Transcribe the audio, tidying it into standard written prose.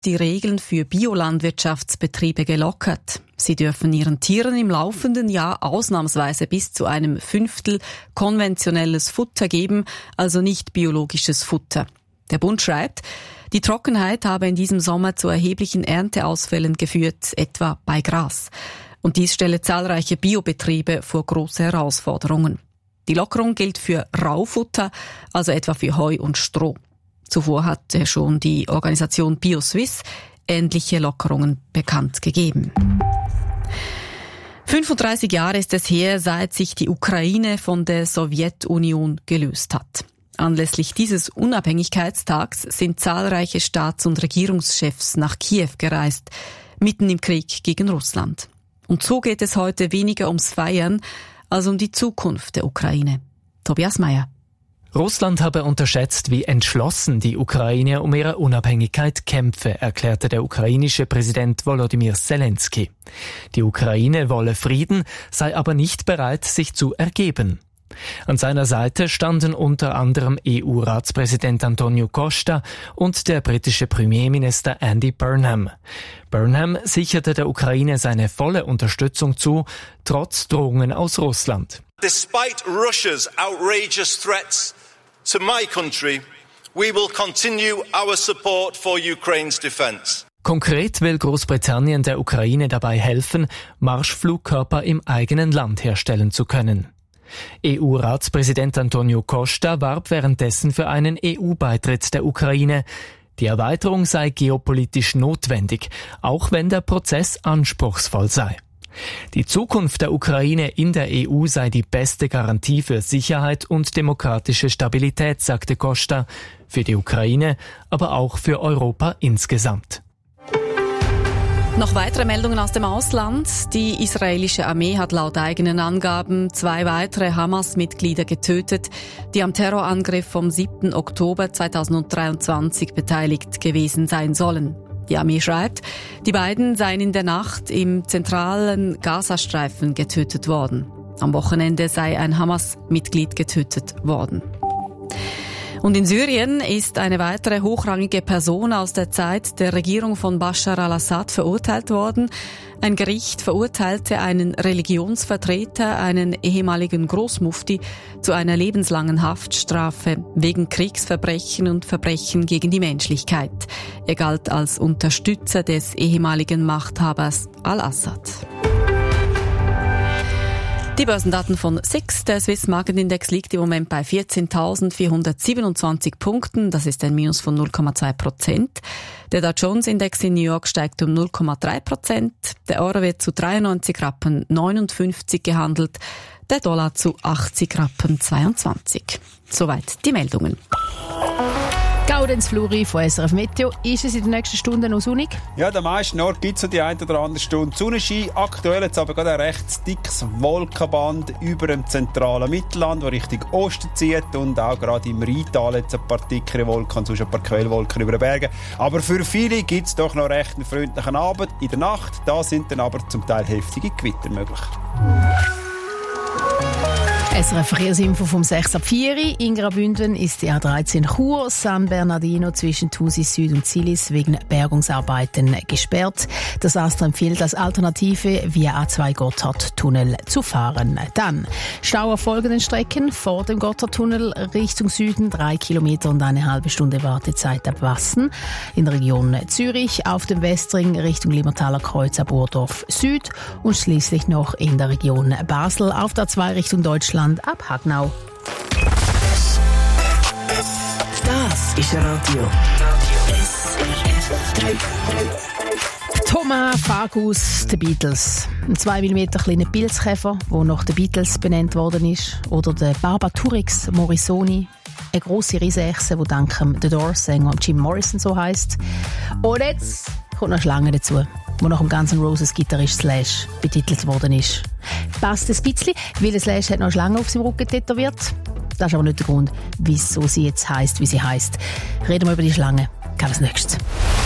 die Regeln für Biolandwirtschaftsbetriebe gelockert. Sie dürfen ihren Tieren im laufenden Jahr ausnahmsweise bis zu einem 1/5 konventionelles Futter geben, also nicht biologisches Futter. Der Bund schreibt, die Trockenheit habe in diesem Sommer zu erheblichen Ernteausfällen geführt, etwa bei Gras. Und dies stelle zahlreiche Biobetriebe vor große Herausforderungen. Die Lockerung gilt für Raufutter, also etwa für Heu und Stroh. Zuvor hatte schon die Organisation BioSwiss ähnliche Lockerungen bekannt gegeben. 35 Jahre ist es her, seit sich die Ukraine von der Sowjetunion gelöst hat. Anlässlich dieses Unabhängigkeitstags sind zahlreiche Staats- und Regierungschefs nach Kiew gereist, mitten im Krieg gegen Russland. Und so geht es heute weniger ums Feiern als um die Zukunft der Ukraine. Tobias Meyer. Russland habe unterschätzt, wie entschlossen die Ukraine um ihre Unabhängigkeit kämpfe, erklärte der ukrainische Präsident Volodymyr Zelensky. Die Ukraine wolle Frieden, sei aber nicht bereit, sich zu ergeben. An seiner Seite standen unter anderem EU-Ratspräsident Antonio Costa und der britische Premierminister Andy Burnham. Burnham sicherte der Ukraine seine volle Unterstützung zu, trotz Drohungen aus Russland. Despite Russia's outrageous threats to my country, we will continue our support for Ukraine's defense. Konkret will Großbritannien der Ukraine dabei helfen, Marschflugkörper im eigenen Land herstellen zu können. EU-Ratspräsident Antonio Costa warb währenddessen für einen EU-Beitritt der Ukraine. Die Erweiterung sei geopolitisch notwendig, auch wenn der Prozess anspruchsvoll sei. Die Zukunft der Ukraine in der EU sei die beste Garantie für Sicherheit und demokratische Stabilität, sagte Costa, für die Ukraine, aber auch für Europa insgesamt. Noch weitere Meldungen aus dem Ausland. Die israelische Armee hat laut eigenen Angaben 2 weitere Hamas-Mitglieder getötet, die am Terrorangriff vom 7. Oktober 2023 beteiligt gewesen sein sollen. Die Armee schreibt, die beiden seien in der Nacht im zentralen Gazastreifen getötet worden. Am Wochenende sei ein Hamas-Mitglied getötet worden. Und in Syrien ist eine weitere hochrangige Person aus der Zeit der Regierung von Bashar al-Assad verurteilt worden. Ein Gericht verurteilte einen Religionsvertreter, einen ehemaligen Großmufti, zu einer lebenslangen Haftstrafe wegen Kriegsverbrechen und Verbrechen gegen die Menschlichkeit. Er galt als Unterstützer des ehemaligen Machthabers al-Assad. Die Börsendaten von SIX. Der Swiss Market Index liegt im Moment bei 14.427 Punkten. Das ist ein Minus von 0,2%. Der Dow Jones Index in New York steigt um 0,3%. Der Euro wird zu 93,59 gehandelt. Der Dollar zu 80,22. Soweit die Meldungen. Gaudenz Fluri von SRF Meteo. Ist es in den nächsten Stunden noch sonnig? Ja, an den meisten Orten gibt es die eine oder andere Stunde Sonnenschein. Aktuell jetzt aber gerade ein recht dickes Wolkenband über dem zentralen Mittelland, das Richtung Osten zieht und auch gerade im Rheintal jetzt ein paar dickere Wolken und sonst ein paar Quellwolken über den Bergen. Aber für viele gibt es doch noch recht einen freundlichen Abend. In der Nacht, da sind dann aber zum Teil heftige Gewitter möglich. SRF Verkehrsinfo vom 6 ab 4. In Graubünden ist die A13 Chur San Bernardino zwischen Thusis Süd und Zilis wegen Bergungsarbeiten gesperrt. Das AStA empfiehlt als Alternative via A2 Gotthardtunnel zu fahren. Dann Stau auf folgenden Strecken: vor dem Gotthardtunnel Richtung Süden 3 Kilometer und eine halbe Stunde Wartezeit ab Wassen. In der Region Zürich auf dem Westring Richtung Limmertaler Kreuz ab Urdorf Süd und schließlich noch in der Region Basel auf der A2 Richtung Deutschland ab Hagnau. Das ist Radio Thomas Fagus, The Beatles. Ein 2 mm kleiner Pilzkäfer, der nach den Beatles benannt worden ist. Oder der Barbaturix Morrisoni. Eine grosse Riesenechse, die dank dem The Doors-Sänger Jim Morrison so heisst. Und jetzt kommt noch eine Schlange dazu, wo nach dem Guns N' Roses Gitarrist Slash betitelt worden ist. Passt ein bisschen, weil Slash hat noch eine Schlange auf seinem Rücken tätowiert. Das ist aber nicht der Grund, wieso sie jetzt heisst, wie sie heisst. Reden wir über die Schlange. Ganz als nächstes.